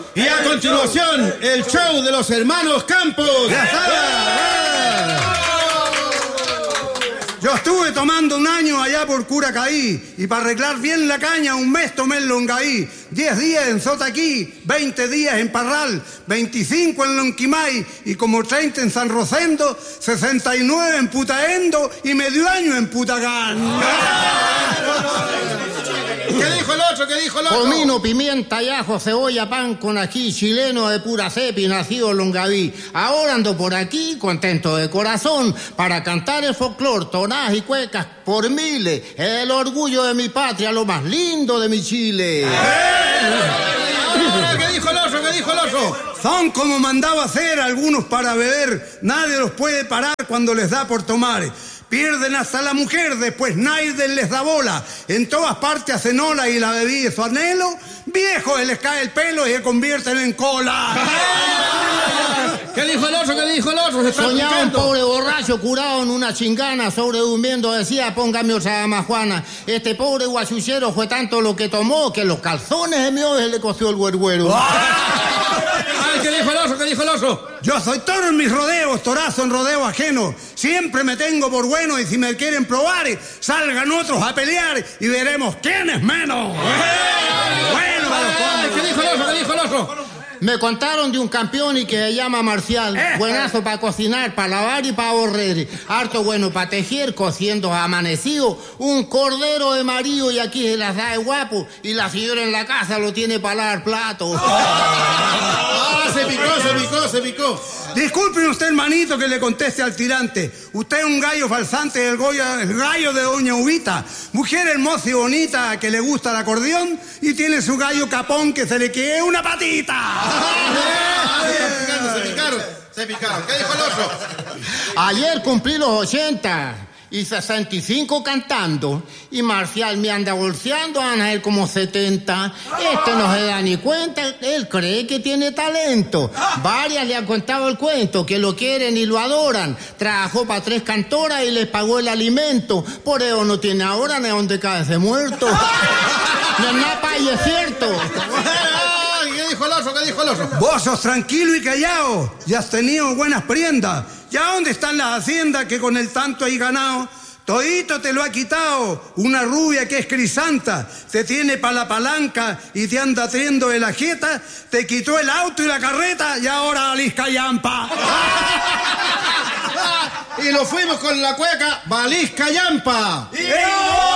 Y a continuación, el show de los hermanos Campos. Yo estuve tomando un año allá por Curacaí y para arreglar bien la caña un mes tomé en Longaí, 10 días en Zotaquí, 20 días en Parral, 25 en Lonquimay y como 30 en San Rosendo, 69 en Putaendo y medio año en Putagán. ¿Qué dijo el otro? ¿Qué dijo el otro? Comino, pimienta y ajo, cebolla, pan con ají, chileno de pura cepa y nacido en Longaví. Ahora ando por aquí, contento de corazón, para cantar el folclore, tonás y cuecas por miles. El orgullo de mi patria, lo más lindo de mi Chile. ¿Qué dijo el otro? ¿Qué dijo el otro? Son como mandaba hacer algunos para beber, nadie los puede parar cuando les da por tomar. Pierden hasta la mujer, después nadie les da bola. En todas partes hacen ola y la bebida es su anhelo. Viejos les cae el pelo y se convierten en cola. ¿Qué dijo el otro? ¿Qué dijo el otro? Se está Soñaba un explicando. pobre borracho curado en una chingana, sobredurmiendo, decía, póngame otra damajuana. Este pobre guachuchero fue tanto lo que tomó que los calzones de mi ojo le coció el güergüero. Ay, ¿qué dijo el otro? ¿Qué dijo el otro? Yo soy toro en mis rodeos, torazo en rodeo ajeno. Siempre me tengo por bueno y si me quieren probar, salgan otros a pelear y veremos quién es menos. Bueno, Ay, ¿qué dijo el otro? ¿Qué dijo el otro? Me contaron de un campeón y que se llama Marcial. Buenazo para cocinar, para lavar y para borrer. Harto bueno para tejer, cociendo amanecido. Un cordero de marido y aquí se las da de guapo. Y la señora en la casa lo tiene para lavar platos. Se picó. Disculpen usted, hermanito, que le conteste al tirante. Usted es un gallo falsante, el gallo de doña Ubita. Mujer hermosa y bonita que le gusta el acordeón y tiene su gallo capón que se le quede una patita. Se picaron. ¿Qué dijo el otro? Ayer cumplí los 80 y 65 cantando. Y Marcial me anda bolseando, a él como 70. No se da ni cuenta, él cree que tiene talento. Varias le han contado el cuento, que lo quieren y lo adoran. Trabajó para 3 cantoras y les pagó el alimento. Por eso no tiene ahora ni donde caerse muerto. No es nada, y es cierto. ¿Qué dijo el otro? ¿Qué dijo el otro? Vos sos tranquilo y callado, ya has tenido buenas prendas. ¿Ya dónde están las haciendas que con el tanto hay ganado? Todito te lo ha quitado una rubia que es crisanta, te tiene pa' la palanca y te anda triendo de la jeta, te quitó el auto y la carreta y ahora valís callampa. Y lo fuimos con la cueca Valís Callampa.